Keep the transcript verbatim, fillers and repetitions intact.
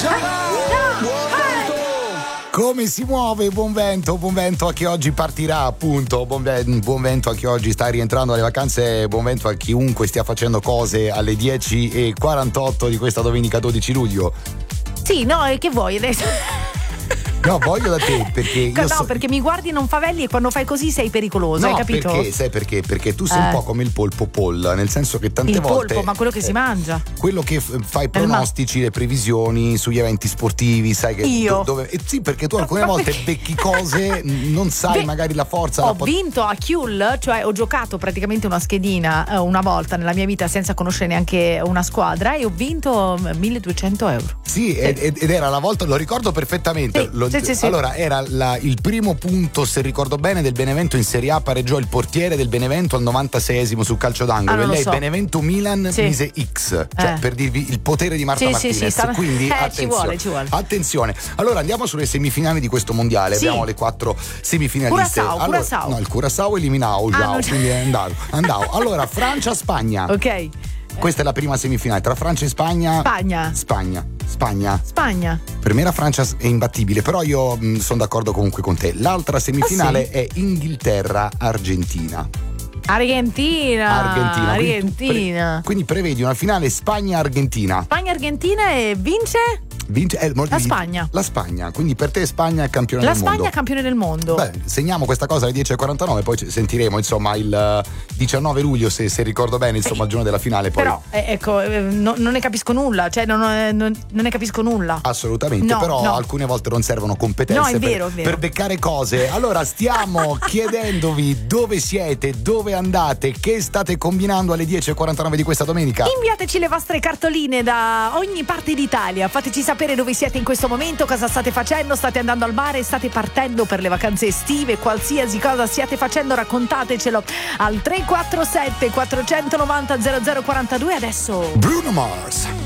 Come si muove? Buon vento, buon vento a chi oggi partirà, appunto. Buon, ven- buon vento a chi oggi sta rientrando dalle vacanze. Buon vento a chiunque stia facendo cose alle dieci e quarantotto di questa domenica dodici luglio. Sì, no, e che vuoi adesso? No, voglio da te perché io no, so... perché mi guardi non favelli e quando fai così sei pericoloso, no, hai capito? Perché, sai perché? Perché tu sei eh. un po' come il polpo Paul, nel senso che tante il volte polpo, ma quello che eh, si mangia. Quello che f- fai pronostici, le previsioni sugli eventi sportivi, sai che io? Do- dove eh, sì, perché tu alcune volte perché? becchi cose, non sai Beh, magari la forza. Ho la pot- vinto a Kiel, cioè ho giocato praticamente una schedina eh, una volta nella mia vita senza conoscere neanche una squadra e ho vinto milleduecento euro. Sì, sì. Ed, ed era la volta, lo ricordo perfettamente. Sì, lo, sì, sì, sì. Allora, era la, il primo punto, se ricordo bene, del Benevento in Serie A, pareggiò il portiere del Benevento al novantaseiesimo sul calcio d'angolo. Ah, e lei so. Benevento Milan sì. mise X, cioè eh. per dirvi il potere di Marta sì, Martinez. Sì, sì, sta... Quindi eh, attenzione, ci vuole, ci vuole. Attenzione. Allora andiamo sulle semifinali di questo mondiale. Sì. Abbiamo le quattro semifinaliste. Curaçao, allora, Curaçao. No, il Curaçao eliminavo già, ah, quindi è andato. andato. Allora, Francia-Spagna. Ok. Questa è la prima semifinale tra Francia e Spagna. Spagna. Spagna. Spagna. Spagna. Per me la Francia è imbattibile, però io mh, sono d'accordo comunque con te. L'altra semifinale ah, sì? è Inghilterra-Argentina. Argentina. Argentina. Argentina. Quindi, pre- quindi prevedi una finale Spagna-Argentina. Spagna-Argentina e vince? Vince eh, la Spagna. La Spagna, quindi per te Spagna è campione la del Spagna mondo. La Spagna campione del mondo. Beh, segniamo questa cosa alle dieci e quarantanove, poi sentiremo insomma il diciannove luglio, se, se ricordo bene, insomma il giorno della finale. Poi. Però eh, ecco, eh, no, non ne capisco nulla, cioè non, non, non ne capisco nulla. Assolutamente, no, però no. alcune volte non servono competenze no, è per, vero, è vero. per beccare cose. Allora stiamo chiedendovi dove siete, dove andate, che state combinando alle dieci e quarantanove di questa domenica. Inviateci le vostre cartoline da ogni parte d'Italia, fateci sapere dove siete in questo momento, cosa state facendo, state andando al mare, state partendo per le vacanze estive, qualsiasi cosa stiate facendo raccontatecelo al tre quattro sette quattro nove zero zero zero quattro due. Adesso Bruno Mars.